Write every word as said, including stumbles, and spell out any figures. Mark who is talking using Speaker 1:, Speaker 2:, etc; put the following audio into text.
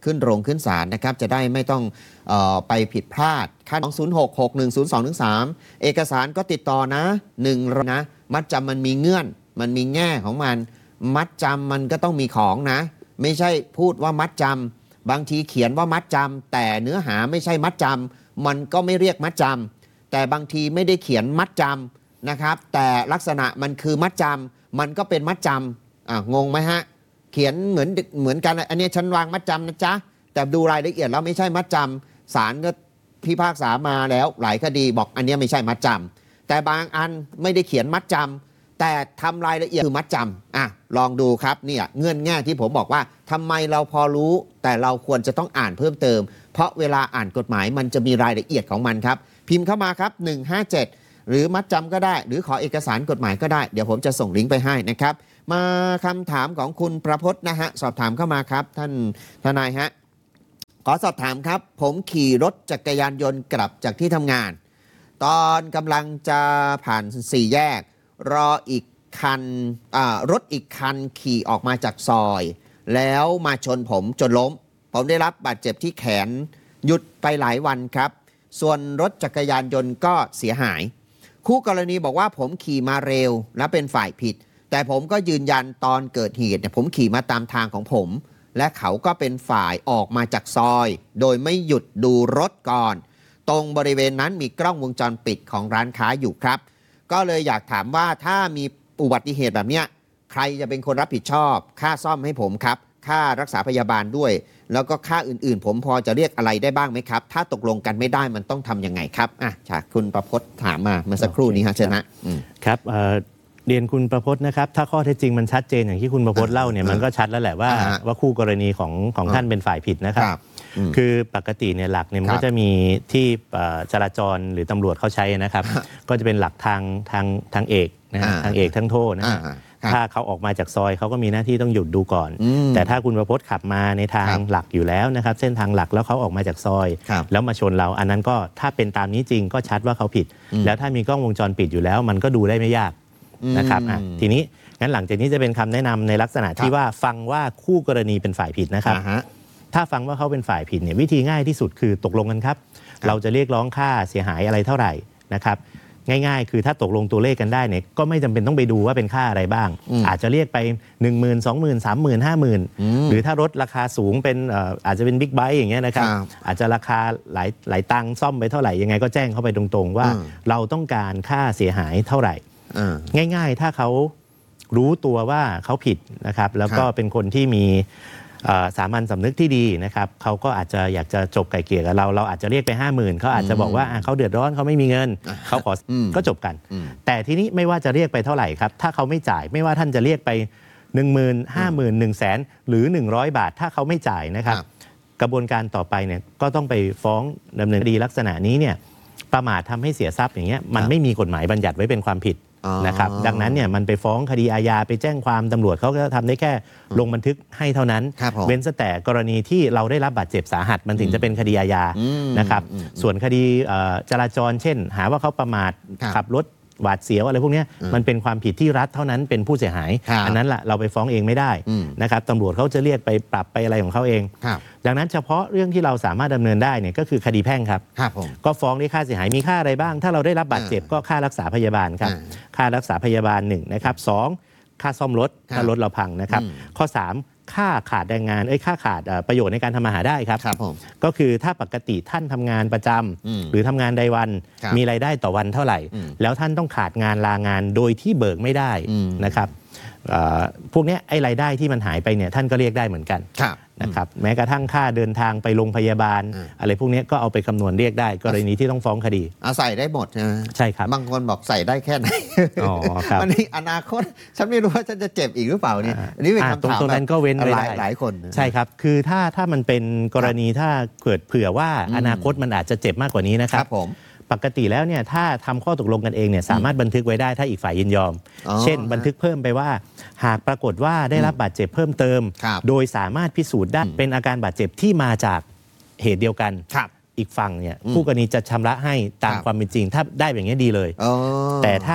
Speaker 1: ขึ้นโรงขึ้นศาลนะครับจะได้ไม่ต้องเอ่อไปผิดพลาดขั้นสอง ศูนย์ หก หก หนึ่ง ศูนย์ สอง หนึ่ง สาม เอกสารก็ติดต่อนะหนึ่งนะมัดจำมันมีเงื่อนมันมีแง่ของมันมัดจำมันก็ต้องมีของนะไม่ใช่พูดว่ามัดจำบางทีเขียนว่ามัดจำแต่เนื้อหาไม่ใช่มัดจำมันก็ไม่เรียกมัดจำแต่บางทีไม่ได้เขียนมัดจำนะครับแต่ลักษณะมันคือมัดจำมันก็เป็นมัดจำอ่ะงงไหมฮะเขียนเหมือนเหมือนกันอันนี้ฉันวางมัดจำนะจ๊ะแต่ดูรายละเอียดแล้วไม่ใช่มัดจำศาลก็พิพากษามาแล้วหลายคดีบอกอันนี้ไม่ใช่มัดจำแต่บางอันไม่ได้เขียนมัดจำแต่ทำรายละเอียดคือมัดจำอ่ะลองดูครับเนี่ยเงื่อนแง่ที่ผมบอกว่าทำไมเราพอรู้แต่เราควรจะต้องอ่านเพิ่มเติมเพราะเวลาอ่านกฎหมายมันจะมีรายละเอียดของมันครับพิมพ์เข้ามาครับหนึ่งห้าเจ็ดหรือมัดจำก็ได้หรือขอเอกสารกฎหมายก็ได้เดี๋ยวผมจะส่งลิงก์ไปให้นะครับมาคำถามของคุณประพจน์นะฮะสอบถามเข้ามาครับท่านทนายฮะขอสอบถามครับผมขี่รถจักรยานยนต์กลับจากที่ทำงานตอนกำลังจะผ่านสี่แยกรออีกคันรถอีกคันขี่ออกมาจากซอยแล้วมาชนผมจนล้มผมได้รับบาดเจ็บที่แขนหยุดไปหลายวันครับส่วนรถจักรยานยนต์ก็เสียหายคู่กรณีบอกว่าผมขี่มาเร็วและเป็นฝ่ายผิดแต่ผมก็ยืนยันตอนเกิดเหตุเนี่ยผมขี่มาตามทางของผมและเขาก็เป็นฝ่ายออกมาจากซอยโดยไม่หยุดดูรถก่อนตรงบริเวณนั้นมีกล้องวงจรปิดของร้านค้าอยู่ครับก็เลยอยากถามว่าถ้ามีอุบัติเหตุแบบเนี้ยใครจะเป็นคนรับผิดชอบค่าซ่อมให้ผมครับค่ารักษาพยาบาลด้วยแล้วก็ค่าอื่นๆผมพอจะเรียกอะไรได้บ้างไหมครับถ้าตกลงกันไม่ได้มันต้องทำยังไงครับอ่ะจากคุณประพจน์ถามมาเมื่อสักครู่นี้ฮะเชิญนะครับ
Speaker 2: เรียนคุณประพจน์นะครับถ้าข้อเท็จจริงมันชัดเจนอย่างที่คุณประพจน์เล่าเนี่ยมันก็ชัดแล้วแหละว่าว่าคู่กรณีของของท่านเป็นฝ่ายผิดนะครับคือปกติเนี่ยหลักเนี่ยมันก็จะมีที่จราจรหรือตำรวจเขาใช้นะครับก็จะเป็นหลักทางทางทางเอกนะทางเอกทั้งโทษนะถ้าเขาออกมาจากซอยเขาก็มีหน้าที่ต้องหยุดดูก่อนแต่ถ้าคุณประพจน์ขับมาในทางหลักอยู่แล้วนะครับเส้นทางหลักแล้วเขาออกมาจากซอยแล้วมาชนเราอันนั้นก็ถ้าเป็นตามนี้จริงก็ชัดว่าเขาผิดแล้วถ้ามีกล้องวงจรปิดอยู่แล้วมันก็ดูได้ไม่ยากนะครับทีนี้งั้นหลังจากนี้จะเป็นคำแนะนำในลักษณะที่ว่าฟังว่าคู่กรณีเป็นฝ่ายผิดนะครับถ้าฟังว่าเขาเป็นฝ่ายผิดเนี่ยวิธีง่ายที่สุดคือตกลงกันครับเราจะเรียกร้องค่าเสียหายอะไรเท่าไหร่นะครับง่ายๆคือถ้าตกลงตัวเลขกันได้เนี่ยก็ไม่จำเป็นต้องไปดูว่าเป็นค่าอะไรบ้างอาจจะเรียกไป หนึ่งหมื่น สองหมื่น สามหมื่น ห้าหมื่น หรือถ้ารถราคาสูงเป็นอาจจะเป็นบิ๊กไบค์อย่างเงี้ยนะครับอาจจะราคาหลายหลายตังค์ซ่อมไปเท่าไหร่ยังไงก็แจ้งเข้าไปตรงๆว่าเราต้องการค่าเสียหายเท่าไหร่ง่ายๆถ้าเขารู้ตัวว่าเขาผิดนะครับแล้วก็เป็นคนที่มีสามัญสำนึกที่ดีนะครับเขาก็อาจจะอยากจะจบไกลเกลี่ยกับเราเราอาจจะเรียกไป ห้าหมื่น เขาอาจจะบอกว่าเขาเดือดร้อนเขาไม่มีเงินเขาขอก็จบกันแต่ทีนี้ไม่ว่าจะเรียกไปเท่าไหร่ครับถ้าเขาไม่จ่ายไม่ว่าท่านจะเรียกไป หนึ่งหมื่น ห้าหมื่น หนึ่งแสน หรือหนึ่งร้อยบาทถ้าเขาไม่จ่ายนะครับกระบวนการต่อไปเนี่ยก็ต้องไปฟ้องดำเนินคดีลักษณะนี้เนี่ยประมาททำให้เสียทรัพย์อย่างเงี้ยมันไม่มีกฎหมายบัญญัติไว้เป็นความผิดนะครับดังนั้นเนี่ยมันไปฟ้องคดีอาญาไปแจ้งความตำรวจเขาก็ทำได้แค่ลงบันทึกให้เท่านั้นเว้นแต่กรณีที่เราได้รับบาดเจ็บสาหัสมันถึงจะเป็นคดีอาญานะครับส่วนคดีจราจรเช่นหาว่าเขาประมาทขับรถหวาดเสียวอะไรพวกนี้มันเป็นความผิดที่รัฐเท่านั้นเป็นผู้เสียหายอันนั้นแหละเราไปฟ้องเองไม่ได้นะครับตำรวจเขาจะเรียกไปปรับไปอะไรของเขาเองดังนั้นเฉพาะเรื่องที่เราสามารถดำเนินได้เนี่ยก็คือคดีแพ่งครับก็ฟ้องได้ค่าเสียหายมีค่าอะไรบ้างถ้าเราได้รับบาดเจ็บก็ค่ารักษาพยาบาลครับค่ารักษาพยาบาลหนึ่งนะครับสองค่าซ่อมรถถ้ารถเราพังนะครับข้อสามค่าขาดแรงงานเอ้ยค่าขาดประโยชน์ในการทำมาหาได้ครับก็คือถ้าปกติท่านทำงานประจำหรือทำงานรายวันมีรายได้ต่อวันเท่าไหร่แล้วท่านต้องขาดงานลางานโดยที่เบิกไม่ได้นะครับพวกนี้ไอ้รายได้ที่มันหายไปเนี่ยท่านก็เรียกได้เหมือนกันนะครับแม้กระทั่งค่าเดินทางไปโรงพยาบาลอะไรพวกนี้ก็เอาไปคำนวณเรียกได้กรณีที่ต้องฟ้องคดี
Speaker 1: อาศัยได้หมดนะ
Speaker 2: ใช่ครับ
Speaker 1: บางคนบอกใส่ได้แค่ไหนอ๋อครับวันนี้อนาคตฉันไม่รู้ว่าฉันจะเจ็บอีกหรือเปล่าเนี่ยอันนี้เป็นคำถาม
Speaker 2: ตรงนั้นก็เว้น
Speaker 1: หลายหลายคน
Speaker 2: ใช่ครับคือถ้าถ้ามันเป็นกรณีถ้าเกิดเผื่อว่าอนาคตมันอาจจะเจ็บมากกว่านี้นะครับผมปกติแล้วเนี่ยถ้าทำข้อตกลงกันเองเนี่ยสามารถบันทึกไว้ได้ถ้าอีกฝ่ายยินยอมเช่นบันทึกเพิ่มไปว่าหากปรากฏว่าได้รับบาดเจ็บเพิ่มเติมโดยสามารถพิสูจน์ได้เป็นอาการบาดเจ็บที่มาจากเหตุเดียวกันอีกฝั่งเนี่ยคู่กรณีจะชำระให้ตามความเป็นจริงถ้าได้แบบนี้ดีเลยแต่ถ้า